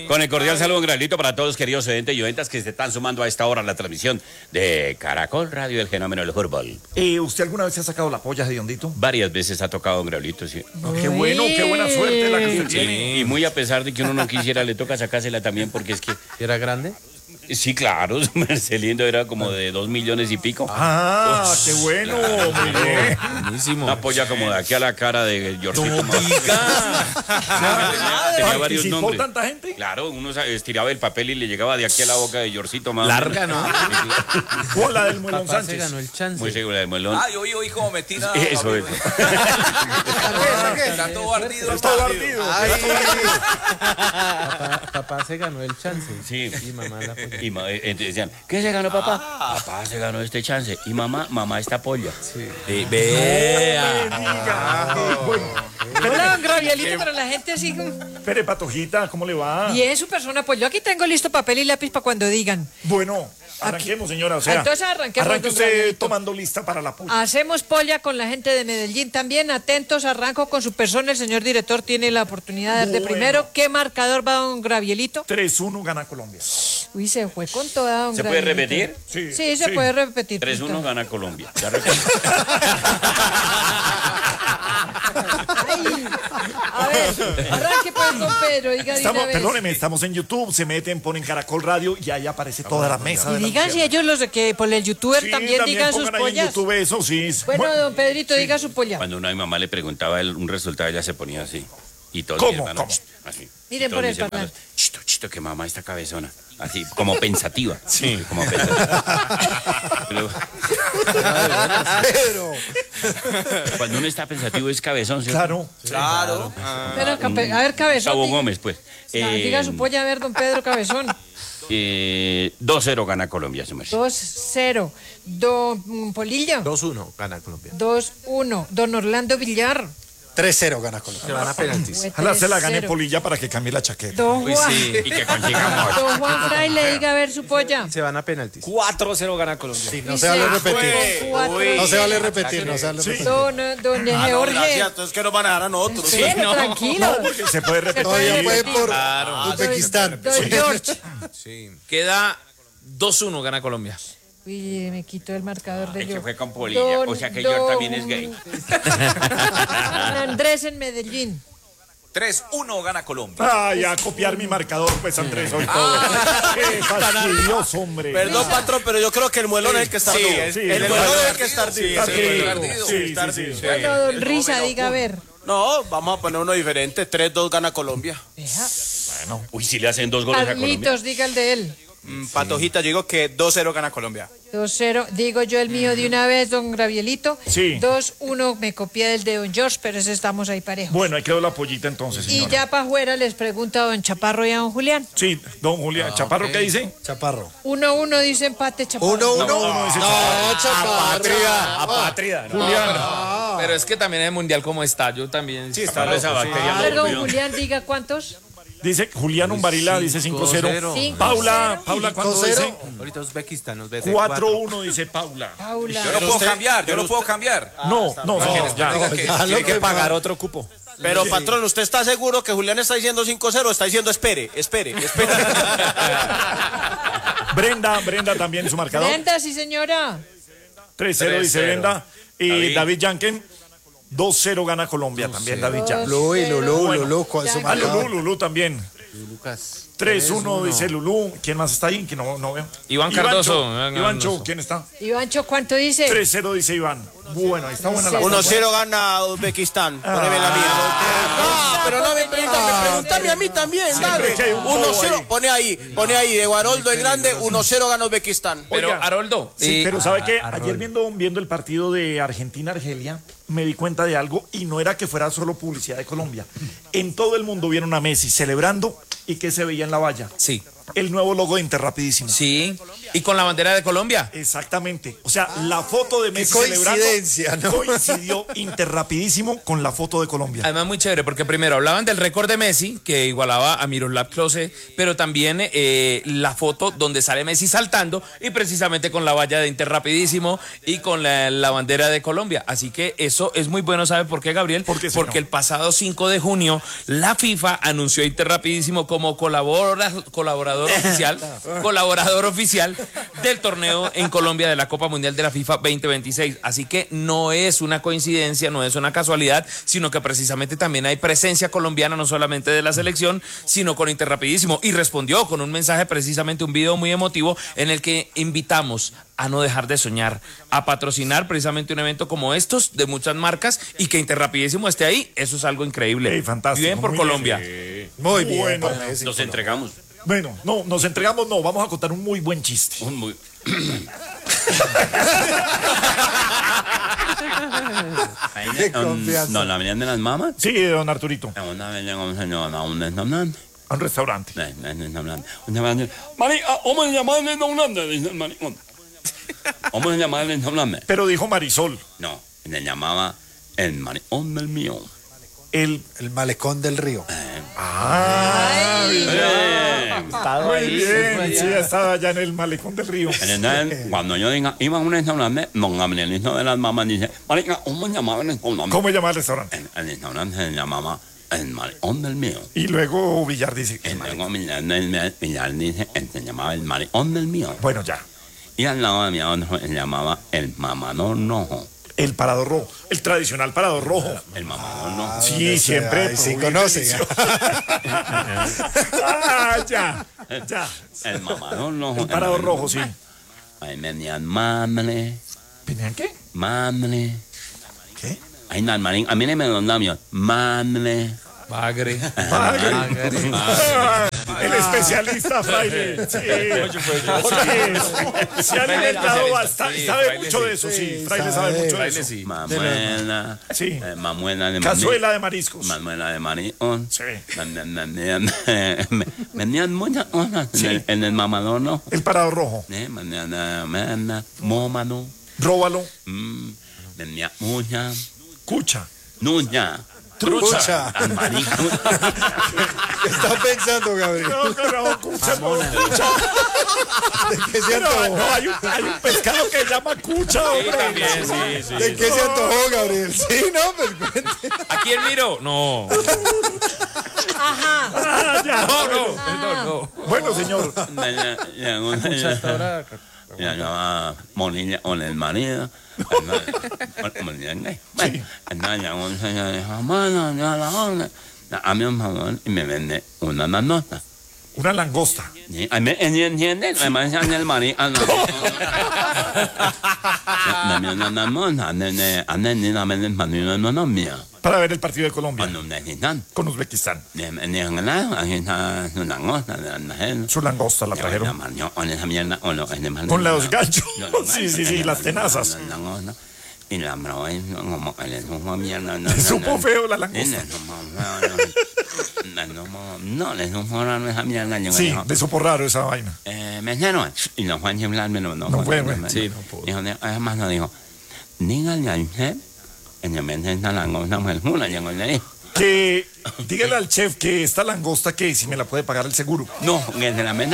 Con el cordial saludo, un granito para todos, queridos oyentes y oyentas que se están sumando a esta hora a la transmisión de Caracol Radio, el fenómeno del fútbol. ¿Usted alguna vez se ha sacado la polla de Hediondito? Varias veces ha tocado un graulito, sí. No, qué bueno, qué buena suerte la que usted tiene. Y muy a pesar de que uno no quisiera, le toca sacársela también porque es que... ¿Era grande? Sí, claro, su Marcelindo era como de 2 millones y pico. Ah, qué bueno, muy bien. Buenísimo. Una polla como de aquí a la cara de Yorcito. Tenía varios ¿Participó nombres. tanta gente? Claro, uno estiraba el papel y le llegaba de aquí a la boca de Yorcito más. Larga, ¿no? O la del Muelón Papá se Sánchez. ganó el chance. Muy segura del melón. Ay, oí como me tira. Eso es. Está todo ardido. Está todo ardido. Papá se ganó el chance. Sí. Y mamá la polla. Y entonces decían, ¿qué se ganó papá? Papá se ganó este chance. Y mamá esta polla. Sí. Vea. Hola, don Gravielito, para la gente así. Espere, Patojita, ¿cómo le va? Bien, su persona, pues yo aquí tengo listo papel y lápiz para cuando digan. Bueno, arranquemos, señora. O sea, Entonces arranquemos, arranque don usted Gravielito. tomando lista para la polla. Hacemos polla con la gente de Medellín también. Atentos, arranco con su persona. El señor director tiene la oportunidad de dar de Bueno. primero. ¿Qué marcador va don Gravielito? 3-1 gana Colombia. Uy, se fue con toda don ¿Se puede Gravielito. repetir? Sí, se puede repetir. 3-1 gana Colombia. Ya repito. A ver, arranque pues, don Pedro. Diga de una vez. Perdóneme, estamos en YouTube, se meten, ponen Caracol Radio y ahí aparece toda la mesa. Y de la digan si tierra. ellos los de que por el youtuber Sí, también digan sus pongan ahí en pollas. YouTube eso, sí. Bueno, don Pedrito, diga su polla. Cuando una mamá le preguntaba un resultado, ella se ponía así. Y todos ¿Cómo? mis hermanos, ¿Cómo? así. Miren Y todos por el mis hermanos, parlante. chito, que mamá está cabezona. Así, como pensativa. Sí, como pensativa. Pero cuando uno está pensativo es cabezón, ¿cierto? Claro. Claro. Pero, a ver, cabezón. Gustavo diga- Gómez, pues. diga su polla, a ver, don Pedro Cabezón. 2-0 gana Colombia, se me hace. 2-0. Don Polillo. 2-1 gana Colombia. 2-1. Don Orlando Villar. 3-0 gana Colombia. Se van a penaltis. Ojalá se la gane 3-0. Polilla para que cambie la chaqueta. Don Juan. Y que consigamos. Don Juan Fraile, diga a ver su polla. Se van a penaltis. 4-0 gana Colombia. Sí, no se vale repetir. No se vale repetir, no se vale repetir. Don Jorge. Gracias, entonces que nos van a dar a nosotros. Espere, tranquilo. Porque se puede repetir. Todavía puede repetir. por Uzbekistán. Don George. Sí. Queda 2-1 gana Colombia. Uy, me quitó el marcador de Es que yo. fue con Polilla, o sea que George también es gay. Don Andrés en Medellín. 3-1 gana Colombia. Ay, a copiar mi marcador, pues Andrés, hoy todo. Qué fastidioso, hombre. Perdón, patrón, pero yo creo que el muelón es el que está ardido. sí, El el muelón muelón es el que está ardido. Está Sí, ardido. Sí, sí. Bueno, don Risa, diga a ver. No, vamos a poner uno diferente. 3-2 gana Colombia. Deja. Uy, si le hacen 2 goles a Colombia. Carlitos, diga el de él. Patojita, yo digo que 2-0 gana Colombia. 2-0, digo yo el mío de una vez, don Gravielito. Sí. 2-1, me copié del de don George, pero ese estamos ahí parejos. Bueno, ahí quedó la pollita entonces, Y señora. ya para afuera les pregunta a don Chaparro y a don Julián. Sí, don Julián. ¿Chaparro qué dice? Chaparro. 1-1 dice empate, Chaparro. 1-1. No, dice Chaparro. Apátrida. Julián. Pero es que también el mundial como está, yo también. Sí, está Esa loco. bacteria A ver, no, don cuidado. Julián, diga cuántos. Dice Julián Umbarila, dice 5-0. 5-0. Paula, ¿cuánto 5-0. dice? Ahorita Uzbekistán nos ve 4-1, dice Paula. Paula. Yo no puedo cambiar, yo no puedo cambiar. No, ya. Tiene que pagar otro cupo. Pero, patrón, ¿usted está seguro que Julián está diciendo 5-0 o está diciendo espere? Brenda también su marcador. Brenda, sí señora. 3-0 dice 3-0. Brenda. Y David Yanken, 2-0 gana Colombia también, David Yanken. Lulú, ¿cuál es su Ya. Ah, marcador? Lulú también. Lucas. 3-1 dice Lulú. ¿Quién más está ahí? Que no veo. Iván Cardoso. Ivancho, ¿quién está? Ivancho, ¿cuánto dice? 3-0 dice Iván. Bueno, ahí está buena la 1-0 gana Uzbekistán. Poneme la mía. No, pero no me pregúntame a mí también, dale. que hay un bobo 1-0, ahí. pone ahí, de Guaroldo el Grande, 1-0 gana Uzbekistán. Pero, Oiga, Haroldo. Sí, pero ¿sabe qué? Ayer viendo el partido de Argentina-Argelia, me di cuenta de algo y no era que fuera solo publicidad de Colombia. En todo el mundo vieron a Messi celebrando y que se veía en la valla. Sí. el nuevo logo de Interrapidísimo. Sí, y con la bandera de Colombia. Exactamente. O sea, la foto de Messi coincidencia, celebrando coincidió Interrapidísimo con la foto de Colombia. Además, muy chévere, porque primero hablaban del récord de Messi, que igualaba a Miroslav Klose, pero también la foto donde sale Messi saltando y precisamente con la valla de Interrapidísimo y con la bandera de Colombia. Así que eso es muy bueno, ¿sabe por qué, Gabriel? ¿Por qué, Porque el pasado 5 de junio la FIFA anunció a Interrapidísimo como colaborador oficial del torneo en Colombia de la Copa Mundial de la FIFA 2026. Así que no es una coincidencia, no es una casualidad, sino que precisamente también hay presencia colombiana, no solamente de la selección, sino con Interrapidísimo. Y respondió con un mensaje, precisamente un video muy emotivo, en el que invitamos a no dejar de soñar, a patrocinar precisamente un evento como estos de muchas marcas y que Interrapidísimo esté ahí. Eso es algo increíble. Hey, fantástico. Bien por muy Colombia. Bien. Muy bien. Bueno, para Messi. Nos entregamos. Bueno, no, nos entregamos, no, vamos a contar un muy buen chiste. Un muy... Qué confianza. No, la venían de las mamas. Sí, don Arturito, Una vez llegó un señor a un restaurante. a un restaurante. Un restaurante. Marica, ¿cómo se llama el restaurante? Dice el maricón. ¿Cómo se llama el restaurante? Pero dijo Marisol, No, le llamaba el maricón del mío. el... El malecón del río. Muy bien, sí, estaba ya en el malecón del río. Entonces, cuando yo diga, iba a un restaurante, don Gabrielito de las mamás dice, marica, ¿cómo se llamaba el restaurante? ¿Cómo llama el restaurante? El restaurante se llamaba el maricón del mío. Y luego Villar dice, Y luego Villar dice, se llamaba el maricón del mío. bueno, ya, Y al lado de mi otro se llamaba el mamador rojo. el parador rojo, el tradicional parador rojo. El mamador rojo. Sí, donde siempre. sea, y sí muy conoce. delicioso. Ya. El mamador rojo. El parador rojo, sí. Ahí venían mamle, ¿Venían qué? mamle. ¿Qué? Ahí no, marín, a mí no me los labios. Mamle. Bagre. El especialista Fraile. Sí. Sí, se han inventado bastante. Sí, Sabe Fraile mucho sí. de eso, sí. Fraile sabe mucho de Fraile eso. sí. Mamuela. Sí. Mamuela de Cazuela de mariscos. Mamuela de maricón. Sí. Venían muchas cosas Sí. en el mamador, ¿no? El parador rojo. Mañana, mómano. Róbalo. Venía mucha. Cucha. Nuña. Trucha. Al maricón. ¿Qué está pensando, Gabriel? No, carajo, cucha. No, cucha. ¿De qué se Pero, antojó? no, hay un pescado que se llama cucha, hombre. También, sí. ¿De qué se antojó, Gabriel? Sí, no, pues cuente. ¿A quién miro? No. Ah, ya. No. Bueno, señor. Ya llamaba Monilla con el marido. Ya un señor dijo, bueno, ya la onda. Dame un favor y me vende una nanota. Una langosta. ¿Entienden? Además, en el marido. Dame una nanota. Anden ni la venden para una nana mía. Para ver el partido de Colombia Cuando necesitan. con Uzbekistán. Aquí está su langosta. Su langosta la trajeron. Con los ganchos. Sí, las tenazas. Y la probé como que le supo mierda. Supo feo la langosta. No, le supo raro esa mierda. Sí, le supo raro esa vaina. Mesero. Y lo fue a chiflar, pero No fue, güey. Sí, no pudo. Además lo dijo, dígale al chef que me vende esta langosta pues una. Llegó y le dijo, Que dígale al chef que esta langosta que si me la puede pagar el seguro. no, que se la venda.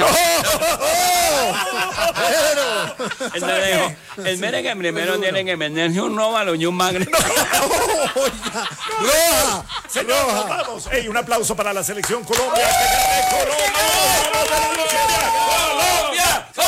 Entonces dijo, el mere que primero tiene que venderse un róbalo y un magre. ¡Roja! Señor, nos vamos. Ey, un aplauso para la selección Colombia. Que gane Colombia. ¡Colombia!